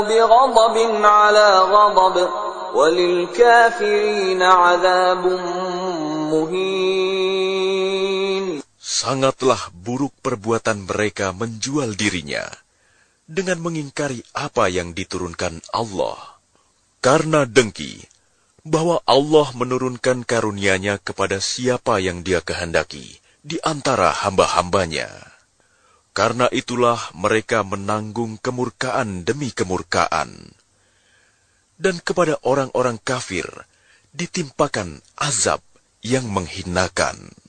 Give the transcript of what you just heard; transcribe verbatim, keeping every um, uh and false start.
بغضب على غضب وللكافرين عذاب مهين. Sangatlah buruk perbuatan mereka menjual dirinya dengan mengingkari apa yang diturunkan Allah. Karena dengki bahwa Allah menurunkan karunia-Nya kepada siapa yang Dia kehendaki di antara hamba-hambanya. Karena itulah mereka menanggung kemurkaan demi kemurkaan. Dan kepada orang-orang kafir ditimpakan azab yang menghinakan.